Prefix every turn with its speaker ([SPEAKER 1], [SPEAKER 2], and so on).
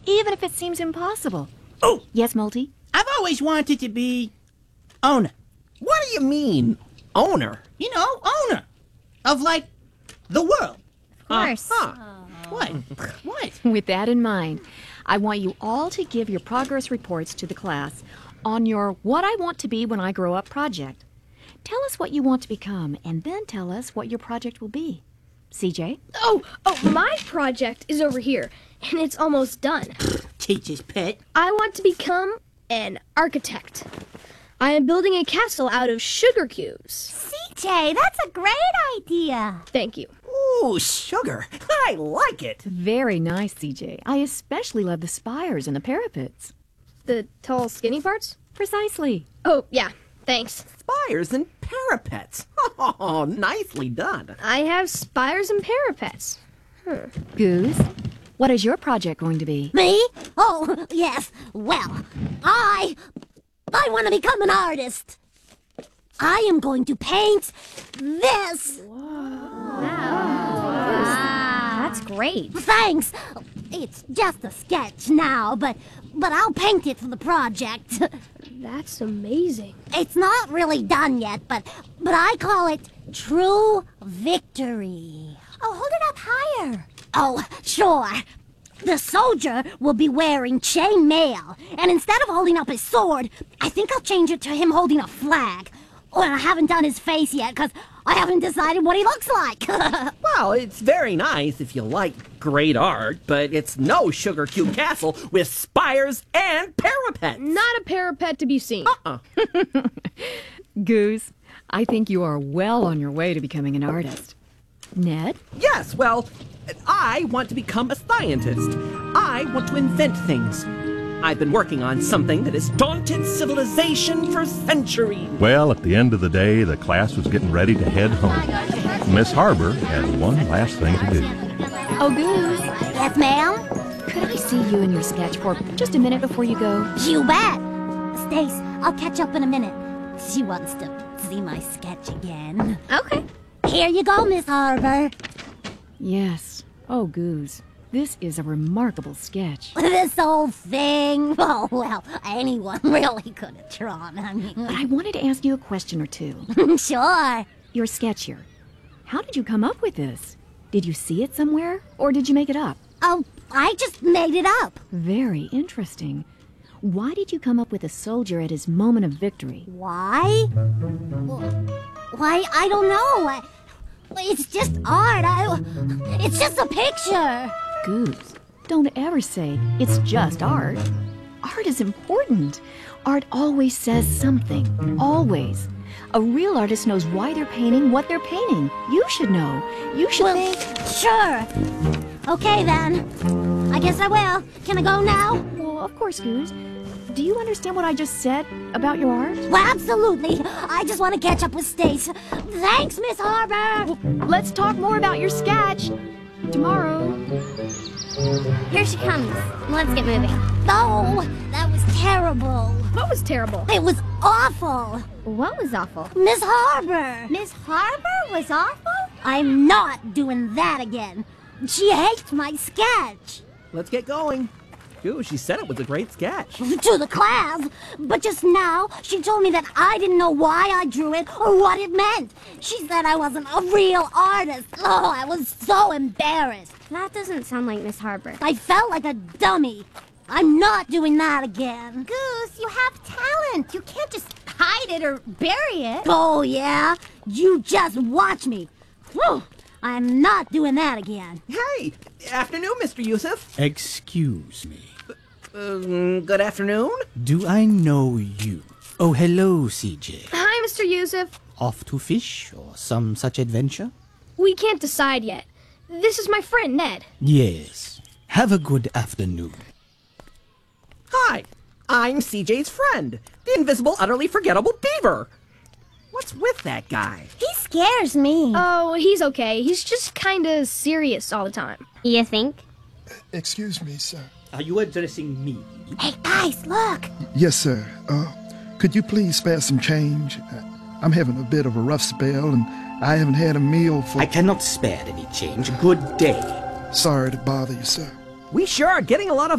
[SPEAKER 1] even if it seems impossible.
[SPEAKER 2] Oh!
[SPEAKER 1] Yes, Multi?
[SPEAKER 2] I've always wanted to be owner.
[SPEAKER 3] What do you mean, owner?
[SPEAKER 2] You know, owner of, like, the world.
[SPEAKER 4] Of course.
[SPEAKER 2] What? What?
[SPEAKER 1] With that in mind, I want you all to give your progress reports to the class on your What I Want to Be When I Grow Up project. Tell us what you want to become, and then tell us what your project will be. CJ?
[SPEAKER 5] Oh, my project is over here, and it's almost done.
[SPEAKER 2] Teacher's pet.
[SPEAKER 5] I want to become an architect. I am building a castle out of sugar cubes.
[SPEAKER 4] CJ, that's a great idea.
[SPEAKER 5] Thank you.
[SPEAKER 3] Ooh, sugar. I like it.
[SPEAKER 1] Very nice, CJ. I especially love the spires and the parapets.
[SPEAKER 5] The tall, skinny parts?
[SPEAKER 1] Precisely.
[SPEAKER 5] Oh, yeah. Thanks.
[SPEAKER 3] Spires and parapets. Oh, nicely done.
[SPEAKER 5] I have spires and parapets.
[SPEAKER 1] Goose, what is your project going to be?
[SPEAKER 4] Me? Oh, yes. Well, I want to become an artist. I am going to paint this.
[SPEAKER 6] That's great.
[SPEAKER 4] Thanks. It's just a sketch now, but I'll paint it for the project.
[SPEAKER 5] That's amazing.
[SPEAKER 4] It's not really done yet, but I call it True Victory. Oh, hold it up higher. Oh, sure. The soldier will be wearing chain mail, and instead of holding up his sword, I think I'll change it to him holding a flag. Well, I haven't done his face yet, because I haven't decided what he looks like.
[SPEAKER 3] Well, it's very nice if you like great art, but it's no sugar cube castle with spires and parapets.
[SPEAKER 5] Not a parapet to be seen.
[SPEAKER 1] Goose, I think you are well on your way to becoming an artist. Ned?
[SPEAKER 3] Yes, well, I want to become a scientist. I want to invent things. I've been working on something that has daunted civilization for centuries.
[SPEAKER 7] Well, at the end of the day, the class was getting ready to head home. Miss Harbor had one last thing to do.
[SPEAKER 1] Oh, Goose,
[SPEAKER 4] Yes, ma'am?
[SPEAKER 1] could I see you in your sketch for just a minute before you go?
[SPEAKER 4] You bet. Stace, I'll catch up in a minute. She wants to see my sketch again.
[SPEAKER 6] Okay.
[SPEAKER 4] Here you go, Miss Harbor.
[SPEAKER 1] Yes. Oh, Goose, this is a remarkable sketch.
[SPEAKER 4] This whole thing. Oh, well, anyone really could have drawn. I
[SPEAKER 1] But I wanted to ask you a question or two.
[SPEAKER 4] mean, sure.
[SPEAKER 1] Your sketch here. How did you come up with this? Did you see it somewhere, or did you make it up?
[SPEAKER 4] Oh, I just made it up.
[SPEAKER 1] Very interesting. Why did you come up with a soldier at his moment of victory?
[SPEAKER 4] Why? Why, I don't know. It's just art. It's just a picture.
[SPEAKER 1] Goose, don't ever say it's just art. Art is important. Art always says something. Always. A real artist knows why they're painting what they're painting. You should know. You should think...
[SPEAKER 4] Sure. Okay, then. I guess I will. Can I go now?
[SPEAKER 1] Well, of course, Goose. Do you understand what I just said about your art?
[SPEAKER 4] Well, absolutely. I just want to catch up with Stace. Thanks, Miss Harbor.
[SPEAKER 1] Let's talk more about your sketch tomorrow.
[SPEAKER 6] Here she comes. Let's get moving.
[SPEAKER 4] Oh, that was terrible.
[SPEAKER 5] What was terrible?
[SPEAKER 4] It was awful.
[SPEAKER 6] What was awful?
[SPEAKER 4] Miss Harbor.
[SPEAKER 6] Miss Harbor was awful?
[SPEAKER 4] I'm not doing that again. She hates my sketch.
[SPEAKER 3] Let's get going. Ooh, she said it was a great sketch.
[SPEAKER 4] To the class. But just now, she told me that I didn't know why I drew it or what it meant. She said I wasn't a real artist. Oh, I was so embarrassed.
[SPEAKER 6] That doesn't sound like Miss Harbor.
[SPEAKER 4] I felt like a dummy. I'm not doing that again.
[SPEAKER 6] Goose, you have talent. You can't just hide it or bury it.
[SPEAKER 4] Oh, yeah? You just watch me. Whew. I'm not doing that again.
[SPEAKER 3] Hey, afternoon, Mr. Yusuf.
[SPEAKER 2] Excuse me.
[SPEAKER 3] Good afternoon.
[SPEAKER 2] Do I know you? Oh, hello, CJ.
[SPEAKER 5] Hi, Mr. Yusuf.
[SPEAKER 2] Off to fish or some such adventure?
[SPEAKER 5] We can't decide yet. This is my friend, Ned.
[SPEAKER 2] Yes. Have a good afternoon.
[SPEAKER 3] Hi, I'm CJ's friend, the invisible, utterly forgettable beaver. What's with that guy?
[SPEAKER 4] He scares me.
[SPEAKER 5] Oh, he's okay. He's just kind of serious all the time.
[SPEAKER 6] You think?
[SPEAKER 8] Excuse me, sir.
[SPEAKER 2] Are you addressing me?
[SPEAKER 4] Hey, guys, look.
[SPEAKER 8] Yes, sir. Could you please spare some change? I'm having a bit of a rough spell, and I haven't had a meal for...
[SPEAKER 2] I cannot spare any change. Good day.
[SPEAKER 8] Sorry to bother you, sir.
[SPEAKER 3] We sure are getting a lot of